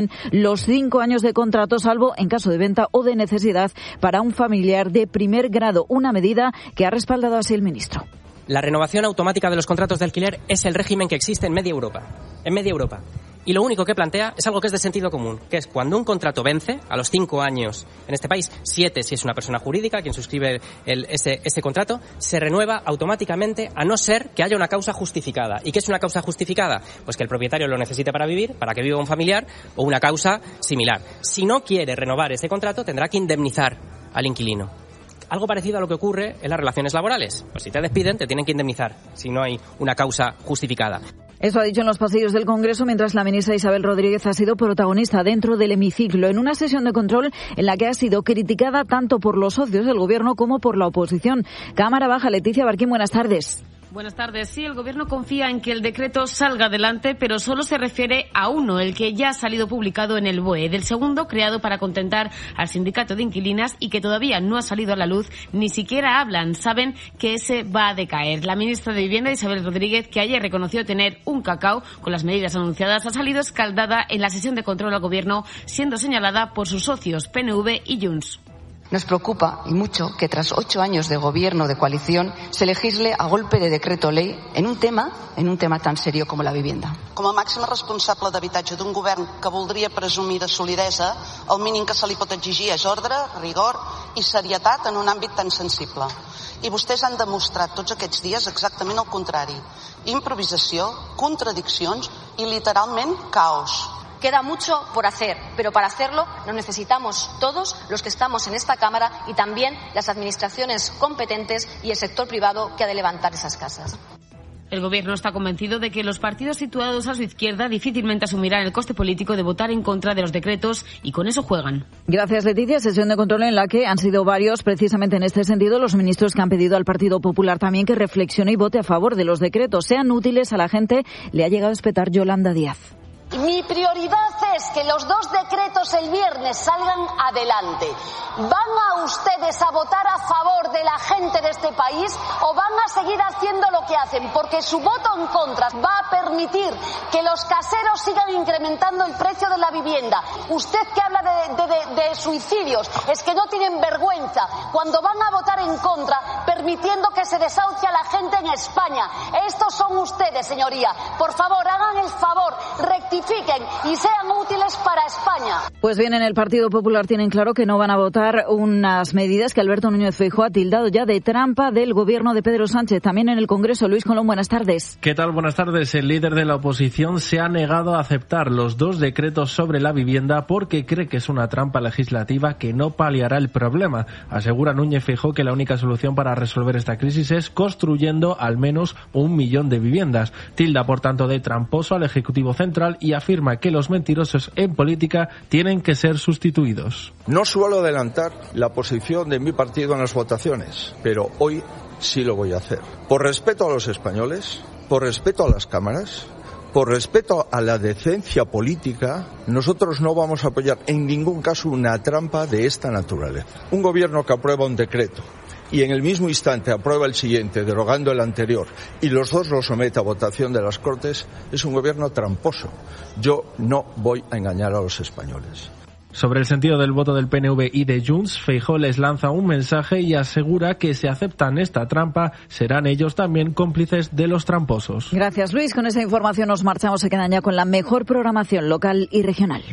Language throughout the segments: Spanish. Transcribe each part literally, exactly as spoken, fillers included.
los cinco años de contrato, salvo en caso de venta o de necesidad para un familiar de primer grado, una medida que ha respaldado así el ministro. La renovación automática de los contratos de alquiler es el régimen que existe en media Europa. En media Europa. Y lo único que plantea es algo que es de sentido común, que es cuando un contrato vence, a los cinco años en este país, siete si es una persona jurídica quien suscribe el, ese, ese contrato, se renueva automáticamente a no ser que haya una causa justificada. ¿Y qué es una causa justificada? Pues que el propietario lo necesite para vivir, para que viva un familiar o una causa similar. Si no quiere renovar ese contrato, tendrá que indemnizar al inquilino. Algo parecido a lo que ocurre en las relaciones laborales. Pues si te despiden, te tienen que indemnizar si no hay una causa justificada. Eso ha dicho en los pasillos del Congreso mientras la ministra Isabel Rodríguez ha sido protagonista dentro del hemiciclo en una sesión de control en la que ha sido criticada tanto por los socios del Gobierno como por la oposición. Cámara Baja, Leticia Barquín, buenas tardes. Buenas tardes. Sí, el Gobierno confía en que el decreto salga adelante, pero solo se refiere a uno, el que ya ha salido publicado en el B O E. Del segundo, creado para contentar al sindicato de inquilinas y que todavía no ha salido a la luz, ni siquiera hablan. Saben que ese va a decaer. La ministra de Vivienda, Isabel Rodríguez, que ayer reconoció tener un cacao con las medidas anunciadas, ha salido escaldada en la sesión de control al Gobierno, siendo señalada por sus socios P N V y Junts. Nos preocupa, y mucho, que tras ocho años de gobierno de coalición se legisle a golpe de decreto ley en un tema, en un tema tan serio como la vivienda. Com a màxima responsable d'habitatge d'un govern que voldria presumir de solidesa, el mínim que se li pot exigir és ordre, rigor i serietat en un àmbit tan sensible. I vostès han demostrat tots aquests dies exactament el contrari. Improvisació, contradiccions i literalment caos. Queda mucho por hacer, pero para hacerlo nos necesitamos todos los que estamos en esta Cámara y también las administraciones competentes y el sector privado que ha de levantar esas casas. El Gobierno está convencido de que los partidos situados a su izquierda difícilmente asumirán el coste político de votar en contra de los decretos y con eso juegan. Gracias, Leticia. Sesión de control en la que han sido varios, precisamente en este sentido, los ministros que han pedido al Partido Popular también que reflexione y vote a favor de los decretos, sean útiles a la gente. Le ha llegado a espetar Yolanda Díaz. Mi prioridad es que los dos decretos el viernes salgan adelante. ¿Van a ustedes a votar a favor de la gente de este país o van a seguir haciendo lo que hacen? Porque su voto en contra va a permitir que los caseros sigan incrementando el precio de la vivienda. Usted que habla de, de, de, de suicidios, es que no tienen vergüenza cuando van a votar en contra, permitiendo que se desahucie a la gente en España. Estos son ustedes, señoría. Por favor, hagan el favor, rectifiquen y sean útiles para España. Pues bien, en el Partido Popular tienen claro que no van a votar unas medidas que Alberto Núñez Feijóo ha tildado ya de trampa del gobierno de Pedro Sánchez. También en el Congreso, Luis Colón, buenas tardes. ¿Qué tal? Buenas tardes. El líder de la oposición se ha negado a aceptar los dos decretos sobre la vivienda porque cree que es una trampa legislativa que no paliará el problema. Asegura Núñez Feijóo que la única solución para resolver esta crisis es construyendo al menos un millón de viviendas. Tilda, por tanto, de tramposo al Ejecutivo Central y afirma que los mentirosos en política tienen que ser sustituidos. No suelo adelantar la posición de mi partido en las votaciones, pero hoy sí lo voy a hacer. Por respeto a los españoles, por respeto a las cámaras, por respeto a la decencia política, nosotros no vamos a apoyar en ningún caso una trampa de esta naturaleza. Un gobierno que aprueba un decreto y en el mismo instante aprueba el siguiente, derogando el anterior, y los dos lo somete a votación de las Cortes, es un gobierno tramposo. Yo no voy a engañar a los españoles. Sobre el sentido del voto del P N V y de Junts, Feijóo les lanza un mensaje y asegura que si aceptan esta trampa, serán ellos también cómplices de los tramposos. Gracias, Luis. Con esa información nos marchamos. Se quedan ya con la mejor programación local y regional.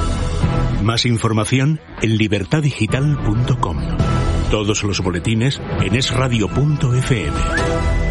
Más información en libertad digital punto com. Todos los boletines en es radio punto efe eme.